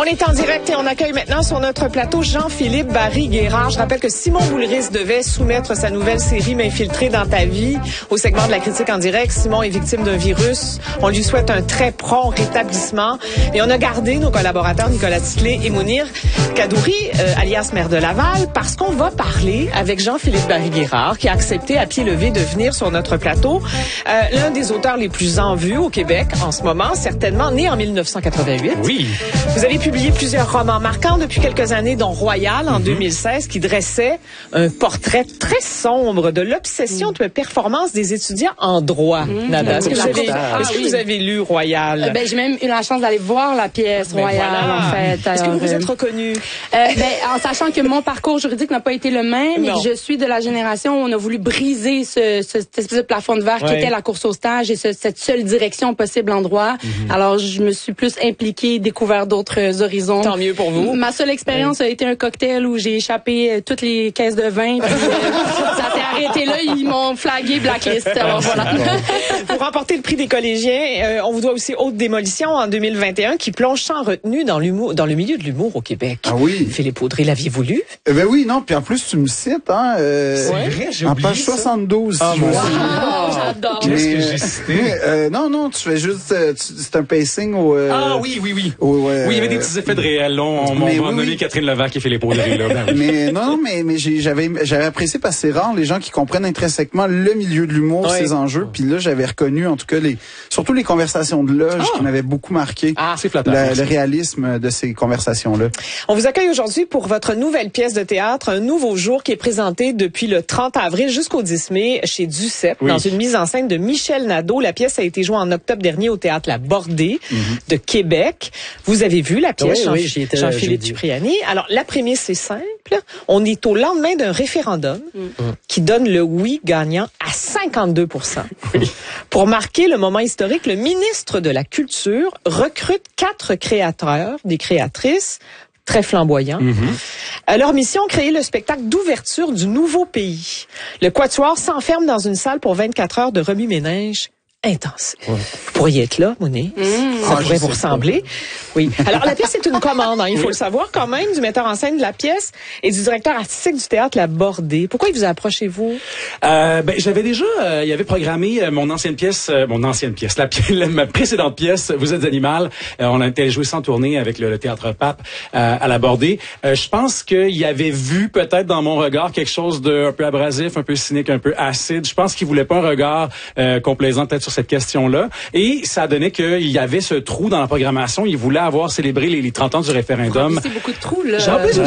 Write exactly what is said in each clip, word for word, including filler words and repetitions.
est en direct et on accueille maintenant sur notre plateau Jean-Philippe Barry-Guérard. Je rappelle que Simon Boulris devait soumettre sa nouvelle série M'infiltrer dans ta vie au segment de la critique en direct. Simon est victime d'un virus. On lui souhaite un très prompt rétablissement. Et on a gardé nos collaborateurs Nicolas Titley et Mounir Kadouri, euh, alias maire de Laval, parce qu'on va parler avec Jean-Philippe Barry-Guérard qui a accepté à pied levé de venir sur notre plateau. Euh, l'un des auteurs les plus en vue au Québec en ce moment, certainement né en mille neuf cent quatre-vingt-huit. Oui. Vous avez publié plusieurs romans marquants depuis quelques années, dont Royal en mm-hmm. deux mille seize, qui dressait un portrait très sombre de l'obsession mm. de performance des étudiants en droit. Mm. Nada, est-ce que, vous avez, ah, est-ce que oui. vous avez lu Royal? Euh, ben, j'ai même eu la chance d'aller voir la pièce ben Royal, voilà. en fait. Est-ce que vous vous êtes reconnu? Euh, ben, en sachant que mon parcours juridique n'a pas été le même non. et que je suis de la génération où on a voulu briser ce, ce, cette espèce de plafond de verre ouais. qui était la course au stage et ce, cette seule direction possible en droit. Mm-hmm. Alors, je me suis plus impliquée, découvert d'autres horizons. Tant mieux pour vous. Ma seule expérience oui. a été un cocktail où j'ai échappé toutes les caisses de vin. Puis, euh, ça s'est arrêté là. Ils m'ont flagué blacklist. Alors, voilà. Pour remporter le prix des collégiens, euh, on vous doit aussi Haute Démolition en deux mille vingt et un qui plonge sans retenue dans l'humour, dans le milieu de l'humour au Québec. Ah oui. Philippe Audrey, l'aviez-vous lu? Eh ben oui, non. Puis en plus, tu me cites, hein. Euh, C'est vrai, j'ai en oublié page ça. soixante-douze. Ah, si moi je aussi. Oh, j'adore. Qu'est-ce que j'ai cité? Euh, non, non, tu fais juste, euh, tu, c'est un pacing au... Euh, ah oui, oui, oui. Au, euh, oui, il y avait des petits effets de réel. Là, on m'a oui, nommé oui. Catherine Levac et Philippe Audrey. Là, ben, oui. Mais non, mais, mais j'ai, j'avais, j'avais apprécié parce que c'est rare les gens qui comprennent intrinsèquement le milieu de l'humour, oui. ses enjeux. Puis là, j'avais reconnu, en tout cas, les, surtout les conversations de loge ah. qui m'avaient beaucoup marqué. Ah, c'est flatteur. La, le réalisme de ces conversations-là. On vous accueille aujourd'hui pour votre nouvelle pièce de théâtre, Un nouveau jour, qui est présentée depuis le trente avril jusqu'au dix mai chez Duceppe, oui. dans une mise en scène de Michel Nadeau. La pièce a été jouée en octobre dernier au théâtre La Bordée mm-hmm. de Québec. Vous avez vu la pièce, oui, Jean- oui, Jean-Philippe Cipriani. Alors, la prémisse, c'est simple. On est au lendemain d'un référendum mm. qui donne le oui gagnant à cinquante-deux pour cent. Oui. Pour marquer le moment historique, le ministre de la Culture recrute quatre créateurs, des créatrices, très flamboyants. Mm-hmm. Leur mission, créer le spectacle d'ouverture du nouveau pays. Le Quatuor s'enferme dans une salle pour vingt-quatre heures de remue-ménage intense. Ouais. Vous pourriez être là, Mounir. Mmh. Ça ah, pourrait vous ressembler. Pas. Oui. Alors, la pièce est une commande, hein, il faut oui. le savoir quand même, du metteur en scène de la pièce et du directeur artistique du théâtre La Bordée. Pourquoi il vous a approché, vous? Euh, ben, j'avais déjà, euh, il avait programmé euh, mon ancienne pièce, euh, mon ancienne pièce, la, la ma précédente pièce, Vous êtes animal. Euh, on a été joué sans tournée avec le, le théâtre Pape euh, à La Bordée. Euh, je pense qu'il avait vu peut-être dans mon regard quelque chose de un peu abrasif, un peu cynique, un peu acide. Je pense qu'il voulait pas un regard euh, complaisant peut-être sur cette question-là. Et ça donnait qu'il y avait ce trou dans la programmation. Il voulait avoir célébré les, les trente ans du référendum. C'est beaucoup de trous, là. J'en peux,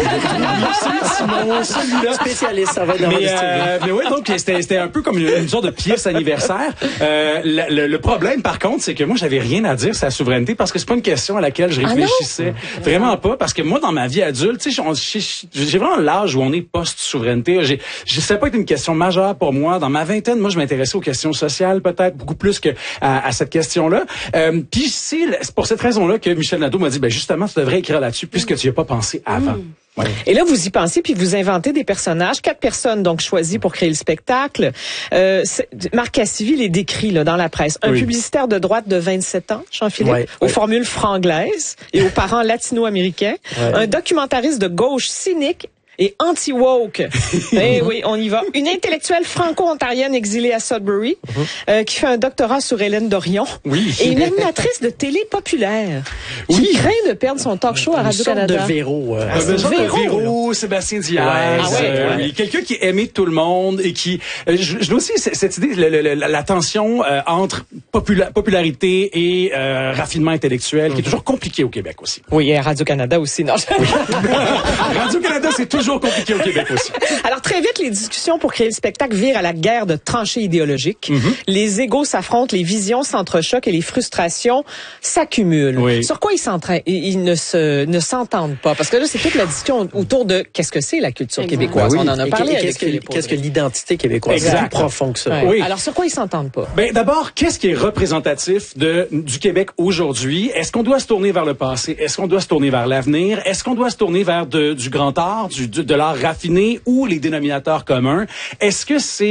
celui-là. Spécialiste, ça va être dans mais, euh, mais oui, donc, c'était, c'était un peu comme une, une sorte de pièce anniversaire. Euh, le, le, le problème, par contre, c'est que moi, j'avais rien à dire sur la souveraineté parce que c'est pas une question à laquelle je réfléchissais. Ah vraiment pas. Parce que moi, dans ma vie adulte, tu sais, j'ai vraiment l'âge où on est post-souveraineté. J'ai, je sais pas être une question majeure pour moi. Dans ma vingtaine, moi, je m'intéressais aux questions sociales, peut-être, beaucoup plus que à, à cette question-là. Euh, puis c'est pour cette raison-là que Michel Nadeau m'a dit, ben justement, tu devrais écrire là-dessus puisque tu n'y as pas pensé avant. Mmh. Ouais. Et là, vous y pensez, puis vous inventez des personnages, quatre personnes donc choisies pour créer le spectacle. Euh, Marc Cassivi les décrit là, dans la presse. Un oui. publicitaire de droite de vingt-sept ans, Jean-Philippe, ouais, aux ouais. formules franglaises et aux parents latino-américains. Ouais. Un documentariste de gauche cynique et anti-woke. Eh oui, on y va. Une intellectuelle franco-ontarienne exilée à Sudbury, uh-huh. euh, qui fait un doctorat sur Hélène Dorion. Oui. Et une animatrice de télé populaire. Oui. Qui craint de perdre son talk show à Radio-Canada. De Véro. Euh, ah, de Véro, Véro Sébastien Diaz. Ouais. Ah ouais, euh, ouais. Oui. Quelqu'un qui est aimé de tout le monde et qui... Euh, je, je vois aussi cette idée, le, le, la, la tension euh, entre popula- popularité et euh, raffinement intellectuel, mm-hmm. qui est toujours compliqué au Québec aussi. Oui, et à Radio-Canada aussi. Non. Oui. Radio-Canada, c'est toujours compliqué au Québec aussi. Alors, très vite, les discussions pour créer le spectacle virent à la guerre de tranchées idéologiques. Mm-hmm. Les égos s'affrontent, les visions s'entrechoquent et les frustrations s'accumulent. Oui. Sur quoi ils s'entraînent? Ils ne se, ne s'entendent pas. Parce que là, c'est toute la discussion autour de qu'est-ce que c'est la culture exact. Québécoise. Ben oui. On en a parlé et, et avec qu'est-ce que, qu'est-ce que l'identité québécoise? Exact. C'est plus profond que ça. Ouais. Oui. Alors, sur quoi ils s'entendent pas? Ben, d'abord, qu'est-ce qui est représentatif de, du Québec aujourd'hui? Est-ce qu'on doit se tourner vers le passé? Est-ce qu'on doit se tourner vers l'avenir? Est-ce qu'on doit se tourner vers de, du grand art, du, de l'art raffiné ou les dénominateurs communs? Est-ce que c'est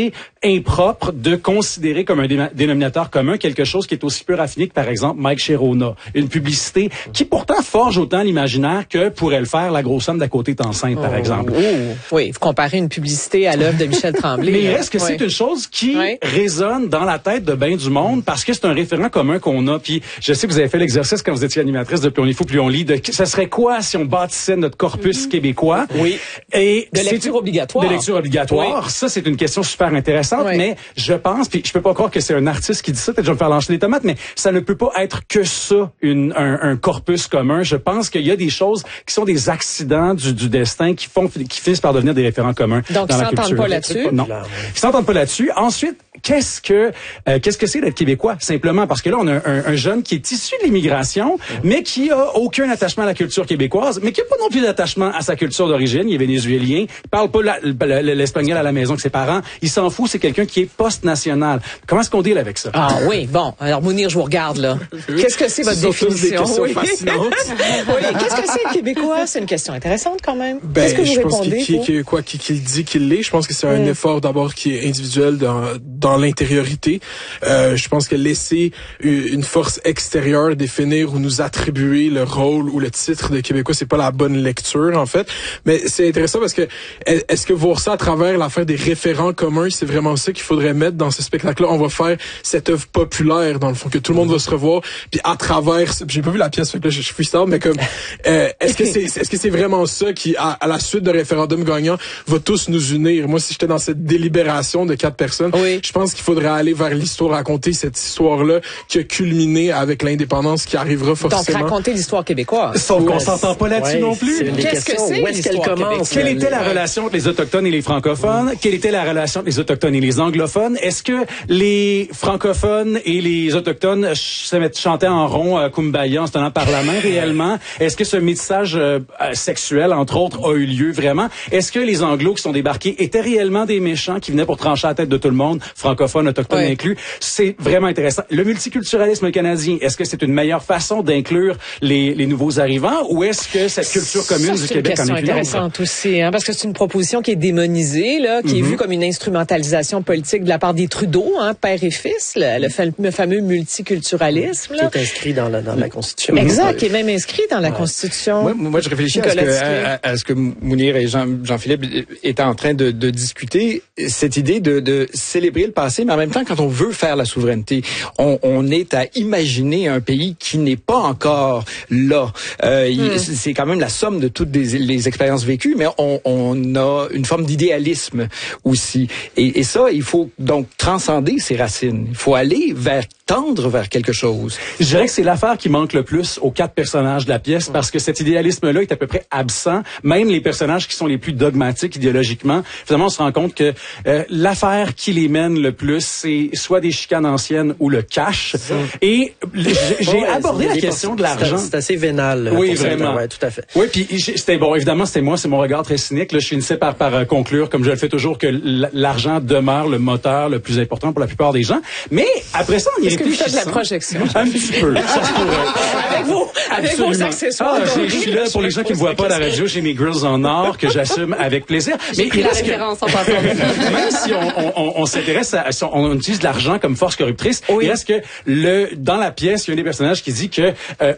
impropre de considérer comme un dé- dénominateur commun quelque chose qui est aussi peu raffiné que, par exemple, Mike Sherona. Une publicité qui pourtant forge autant l'imaginaire que pourrait le faire la grosse homme d'à côté est enceinte, par oh, exemple. Oh. Oui, vous comparez une publicité à l'œuvre de Michel Tremblay. Mais est-ce que oui. c'est une chose qui oui. résonne dans la tête de bien du monde parce que c'est un référent commun qu'on a? Puis je sais que vous avez fait l'exercice quand vous étiez animatrice de Plus on est fou, plus on lit. De, ça serait quoi si on bâtissait notre corpus mm-hmm. québécois? Oui. Et de lecture obligatoire. De lecture obligatoire. Oui. Ça, c'est une question super intéressante, oui. mais je pense, puis je peux pas croire que c'est un artiste qui dit ça, peut-être je vais me faire lancer des tomates, mais ça ne peut pas être que ça, une, un, un corpus commun. Je pense qu'il y a des choses qui sont des accidents du, du destin qui font, qui finissent par devenir des référents communs. Donc, dans ils la s'entendent culture. pas là-dessus? Non. Ils s'entendent pas là-dessus. Ensuite, qu'est-ce que euh, qu'est-ce que c'est d'être québécois simplement parce que là on a un, un jeune qui est issu de l'immigration mmh. mais qui a aucun attachement à la culture québécoise mais qui a pas non plus d'attachement à sa culture d'origine, il est vénézuélien, il parle pas la, la, l'espagnol à la maison avec ses parents, il s'en fout, c'est quelqu'un qui est post-national. Comment est-ce qu'on deal avec ça? Ah oui, bon, alors Mounir, je vous regarde là. Qu'est-ce que c'est votre définition? Des questions oui. oui. Qu'est-ce que c'est le québécois? C'est une question intéressante quand même. Ben, Qu'est-ce que vous je répondez? pense qu'il, qu'il, quoi, qu'il, qu'il dit qu'il l'est. Je pense que c'est un mmh. effort d'abord qui est individuel dans, dans l'intériorité. Euh, je pense que laisser une force extérieure définir ou nous attribuer le rôle ou le titre de Québécois, c'est pas la bonne lecture en fait. Mais c'est intéressant parce que est-ce que voir ça à travers l'affaire des référents communs, c'est vraiment ça qu'il faudrait mettre dans ce spectacle-là. On va faire cette œuvre populaire dans le fond que tout le monde va se revoir. Puis à travers, j'ai pas vu la pièce, fait que là je suis freestyle, mais comme euh, est-ce que c'est est-ce que c'est vraiment ça qui à, à la suite de référendum gagnant va tous nous unir? Moi, si j'étais dans cette délibération de quatre personnes, oui. je pense qu'il faudrait aller vers l'histoire, raconter cette histoire-là qui a culminé avec l'indépendance qui arrivera forcément. Donc raconter l'histoire québécoise. Sauf qu'on s'entend pas là-dessus ouais, non plus. Qu'est-ce que c'est? Où est-ce qu'elle commence? Quelle était la relation entre les autochtones et les francophones? Quelle était la relation entre les autochtones et les anglophones? Est-ce que les francophones et les autochtones se mettent chanter en rond à Kumbaya en se tenant par la main réellement? Est-ce que ce métissage euh, sexuel, entre autres, a eu lieu vraiment? Est-ce que les anglos qui sont débarqués étaient réellement des méchants qui venaient pour trancher la tête de tout le monde, francophones, autochtones ouais. inclus? C'est vraiment intéressant. Le multiculturalisme canadien, est-ce que c'est une meilleure façon d'inclure les, les nouveaux arrivants ou est-ce que cette culture commune ça, du Québec en est une question intéressante aussi, hein, parce que c'est une proposition qui est démonisée, là, qui mm-hmm. est vue comme une instrumentalisation politique de la part des Trudeau, hein, père et fils, le, le, fa- le fameux multiculturalisme. Là. Qui est inscrit dans la, dans la Constitution. Exact, mm-hmm. qui est même inscrit dans la ouais. Constitution. Moi, moi je réfléchis à ce, que, à, à, à ce que Mounir et Jean, Jean-Philippe étaient en train de, de discuter, cette idée de, de célébrer le passé, mais en même temps, quand on veut faire la souveraineté, on, on est à imaginer un pays qui n'est pas encore là. Euh, mm. C'est quand même la somme de toutes les, les expériences vécues, mais on, on a une forme d'idéalisme aussi. Et, et ça, il faut donc transcender ses racines. Il faut aller vers tendre vers quelque chose. Je dirais que c'est l'affaire qui manque le plus aux quatre personnages de la pièce, parce que cet idéalisme-là est à peu près absent. Même les personnages qui sont les plus dogmatiques idéologiquement, finalement, on se rend compte que euh, l'affaire qui les mène le plus, c'est soit des chicanes anciennes ou le cash. Et j'ai, j'ai ouais, abordé la question de l'argent. C'est assez vénal. Oui, vraiment. Ouais, tout à fait. Oui, puis c'était bon. Évidemment, c'était moi, c'est mon regard très cynique. Là, je finissais par par euh, conclure, comme je le fais toujours, que l'argent demeure le moteur le plus important pour la plupart des gens. Mais après ça, on y Est-ce que vous faites de la projection? Un petit peu. Ça se pourrait. Avec vos, avec vos accessoires. Ah, je suis là pour les gens qui ne voient pas la radio, j'ai mes grills en or que j'assume avec plaisir. Mais il la référence en passant. Même si on, on, on s'intéresse à, on utilise l'argent comme force corruptrice, oui. Il reste que le, dans la pièce, il y a un des personnages qui dit que euh,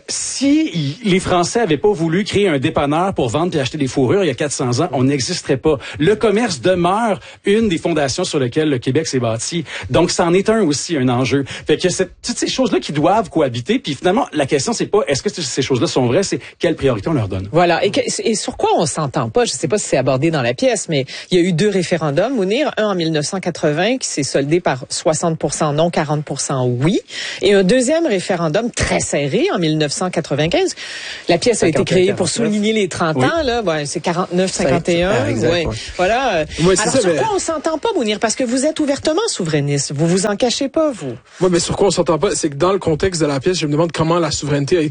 si les Français avaient pas voulu créer un dépanneur pour vendre et acheter des fourrures il y a quatre cents ans, on n'existerait pas. Le commerce demeure une des fondations sur lesquelles le Québec s'est bâti. Donc, c'en est un aussi, un enjeu. Fait que c'est toutes ces choses-là qui doivent cohabiter. Puis finalement, la question, c'est pas est-ce que ces choses-là sont vraies, c'est quelle priorité on leur donne. Voilà. Et, que, et sur quoi on s'entend pas? Je sais pas si c'est abordé dans la pièce, mais il y a eu deux référendums, Mounir. Un en mille neuf cent quatre-vingts qui s'est soldé par soixante pour cent non, quarante pour cent oui. Et un deuxième référendum très serré en mille neuf cent quatre-vingt-quinze. La pièce a été créée pour souligner les trente oui. ans, là. Ouais, c'est quarante-neuf cinquante et un. Ah, exact, ouais. Ouais. Voilà. Ouais, alors, ça, sur mais... quoi on s'entend pas, Mounir? Parce que vous êtes ouvertement souverainiste. Vous vous en cachez pas, vous. Oui, mais sur quoi on s'entend pas, c'est que dans le contexte de la pièce, je me demande comment la souveraineté a été atteinte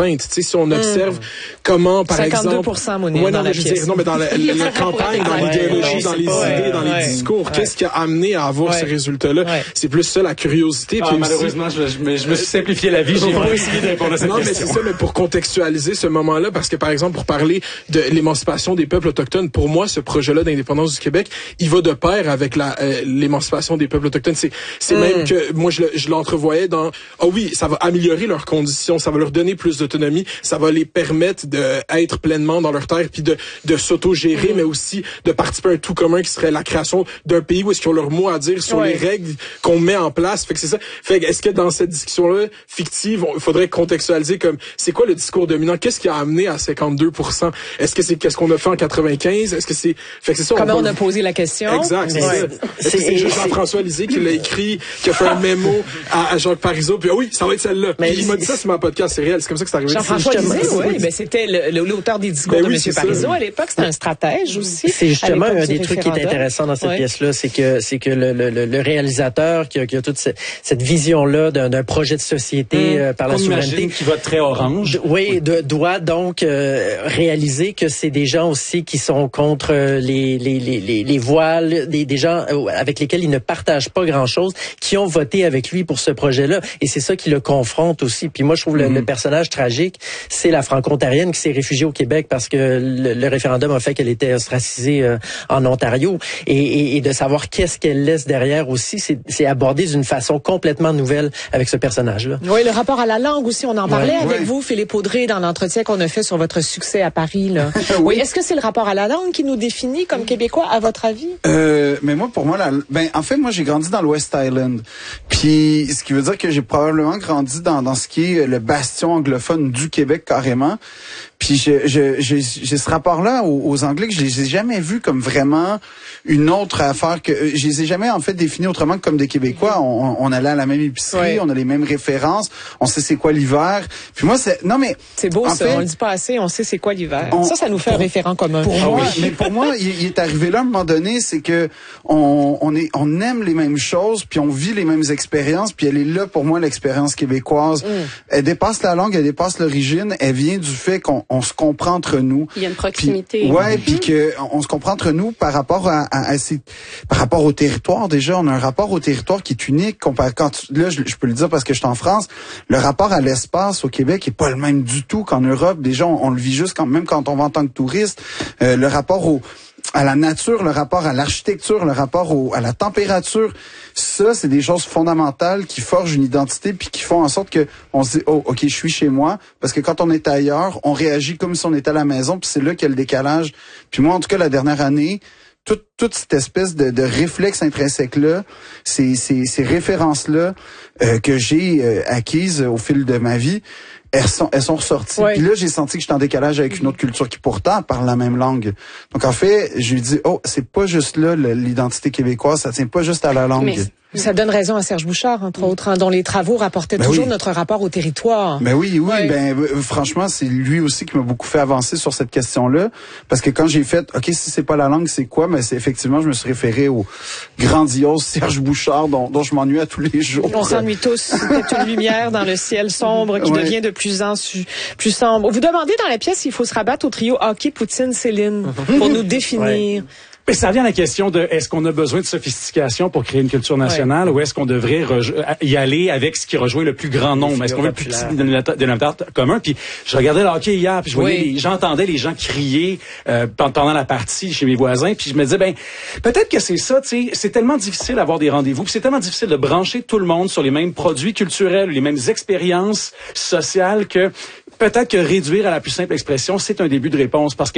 contraintes. Tu sais, si on observe mmh. comment, par cinquante-deux pour cent, exemple, ouais, non, dans mais la je veux pièce. dire, non, mais dans la, la, la campagne, dans l'idéologie, ouais, dans les ouais, idées, dans ouais, les discours, ouais. qu'est-ce qui a amené à avoir ouais. ce résultat-là? Ouais. C'est plus ça, la curiosité. Ah, puis malheureusement, aussi, je, je, je me suis simplifié la vie. J'ai pas essayé de répondre à cette non, question. Non, mais c'est ça, mais pour contextualiser ce moment-là, parce que, par exemple, pour parler de l'émancipation des peuples autochtones, pour moi, ce projet-là d'indépendance du Québec, il va de pair avec la euh, l'émancipation des peuples autochtones. C'est c'est mm. même que moi, je, je l'entrevoyais dans, ah oh oui, ça va améliorer leurs conditions, ça va leur donner plus d'autonomie, ça va les permettre d'être pleinement dans leur terre, puis de, de s'auto-gérer, mm. mais aussi de participer à un tout commun qui serait la création d'un pays où est-ce qu'ils ont leur mot à dire sur ouais. les règles qu'on met en place. Fait que c'est ça. Fait que est-ce que dans cette discussion-là fictive, il faudrait contextualiser comme c'est quoi le discours dominant? Qu'est-ce qui a amené à cinquante-deux pour cent? Est-ce que c'est qu'est-ce qu'on a fait en quatre-vingt-quinze? Est-ce que c'est fait que c'est ça? Comment on, on a posé la question? Exact, c'est ouais. ça. Est-ce que c'est juste Jean-François Lisée qui l'a écrit, qui a fait un mémo à, à Jacques Parizeau, puis ah oui, ça va être celle-là. Puis il m'a dit ça sur mon podcast, c'est réel, c'est comme ça que c'est arrivé. Jean-François Lisée, oui, ben c'était l'auteur des discours ben oui, de M. Parizeau à l'époque, c'était un stratège aussi. C'est justement un des trucs qui est intéressant dans cette ouais. pièce-là, c'est que c'est que le, le, le réalisateur qui a, qui a toute cette, cette vision-là d'un, d'un projet de société mmh. euh, par la souveraineté, qui va très orange. Oui, de, doit donc euh, réaliser que c'est des gens aussi qui sont contre les les les les, les voiles, des, des gens avec lesquels il ne partage pas grand-chose, qui ont voté avec lui pour ce projet-là, et c'est ça qui le confronte aussi. Puis moi, je trouve mmh. le, le personnage tragique, c'est la franco-ontarienne qui s'est réfugiée au Québec parce que le, le référendum a fait qu'elle était ostracisée euh, en Ontario, et, et, et de savoir qu'est-ce qu'elle laisse derrière aussi, c'est, c'est abordé d'une façon complètement nouvelle avec ce personnage-là. Oui, le rapport à la langue aussi, on en parlait ouais, avec ouais. vous, Philippe Audrey, dans l'entretien qu'on a fait sur votre succès à Paris. Là. oui. oui. Est-ce que c'est le rapport à la langue qui nous définit comme Québécois, à votre avis? Euh, mais moi, pour moi, la, ben, en fait, moi, j'ai grandi dans l'West Island. Puis, ce qui veut dire que j'ai probablement grandi dans, dans ce qui est le bastion anglophone du Québec, carrément. Puis, je, je, j'ai, j'ai ce rapport-là aux, aux Anglais que je les ai jamais vus comme vraiment une autre affaire que je les ai jamais en fait définis autrement que comme des Québécois. On, on allait à la même épicerie, ouais. on a les mêmes références, on sait c'est quoi l'hiver. Puis moi, c'est non mais c'est beau ça. Fait, on le dit pas assez. On sait c'est quoi l'hiver. On, ça, ça nous fait pour, un référent commun. Pour moi, mais pour moi, il, il est arrivé là à un moment donné, c'est que on, on est, on aime les mêmes choses, puis on vit les mêmes expériences, puis elle est là pour moi l'expérience québécoise. Mm. Elle dépasse la langue, elle dépasse l'origine, elle vient du fait qu'on on se comprend entre nous. Il y a une proximité. Puis, ouais, puis que on, on se comprend entre nous par rapport à, à, à ces, par rapport au territoire. Déjà, on a un rapport au territoire qui est unique. Quand là, je, je peux le dire parce que je suis en France, le rapport à l'espace au Québec est pas le même du tout qu'en Europe. Déjà, on, on le vit juste quand même quand on va en tant que touriste. Euh, le rapport au à la nature, le rapport à l'architecture, le rapport au, à la température, ça, c'est des choses fondamentales qui forgent une identité puis qui font en sorte que on se dit, oh, ok, je suis chez moi, parce que quand on est ailleurs, on réagit comme si on était à la maison, puis c'est là qu'il y a le décalage. Puis moi, en tout cas, la dernière année, toute, toute cette espèce de, de réflexe intrinsèque-là, ces, ces, ces références-là euh, que j'ai euh, acquises au fil de ma vie, elles sont, elles sont ressorties. Ouais. Puis là, j'ai senti que j'étais en décalage avec une autre culture qui pourtant parle la même langue. Donc en fait, je lui dis, oh, c'est pas juste là l'identité québécoise, ça tient pas juste à la langue. Mais ça donne raison à Serge Bouchard, entre autres, hein, dont les travaux rapportaient ben toujours oui. notre rapport au territoire. Ben oui, oui, ouais. ben euh, franchement, c'est lui aussi qui m'a beaucoup fait avancer sur cette question-là, parce que quand j'ai fait, ok, si c'est pas la langue, c'est quoi? Mais c'est effectivement, je me suis référé au grandiose Serge Bouchard, dont, dont je m'ennuie à tous les jours. On s'ennuie tous. C'est une lumière dans le ciel sombre qui ouais. devient de plus en plus sombre. Vous demandez dans la pièce s'il faut se rabattre au trio hockey, Poutine, Céline pour nous définir. Ouais. Mais ça vient à la question de est-ce qu'on a besoin de sophistication pour créer une culture nationale ouais. ou est-ce qu'on devrait y aller avec ce qui rejoint le plus grand nombre? Est-ce qu'on veut le plus petit dénominateur commun? Puis je regardais le hockey hier, puis je voyais, oui. les, j'entendais les gens crier euh, pendant la partie chez mes voisins, puis je me disais ben peut-être que c'est ça, tu sais, c'est tellement difficile d'avoir des rendez-vous, puis c'est tellement difficile de brancher tout le monde sur les mêmes produits culturels, les mêmes expériences sociales que peut-être que réduire à la plus simple expression, c'est un début de réponse parce que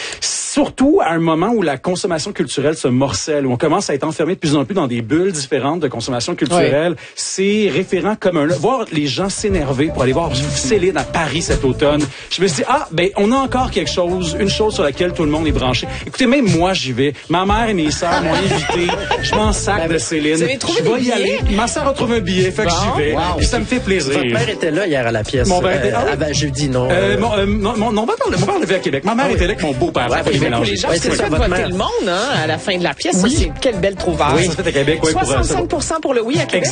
surtout à un moment où la consommation culturelle se morcelle, où on commence à être enfermé de plus en plus dans des bulles différentes de consommation culturelle, ouais. c'est référent commun. Là, voir les gens s'énerver pour aller voir Céline à Paris cet automne, je me suis dit, ah, ben, on a encore quelque chose, une chose sur laquelle tout le monde est branché. Écoutez, même moi, j'y vais. Ma mère et mes sœurs m'ont invité. Je m'en sac de Céline. Vous avez trouvé je vais des y aller. Ma sœur a trouvé un billet, fait que bon, j'y vais. Wow. Puis ça me fait plaisir. Votre mère était là hier à la pièce. Mon père était là. Euh, ah ben, jeudi, non. Euh, mon, euh, mon, mon, mon, mon, mon père levait à Québec. Ma mère ah, était là avec mon beau-père. Ouais, pour les gens, ouais, c'est ça de voter le monde, hein, à la fin de la pièce. Oui. Ça, c'est quelle belle trouvaille. Oui, ça fait à Québec, ouais, soixante-cinq pour cent pour le oui à Québec.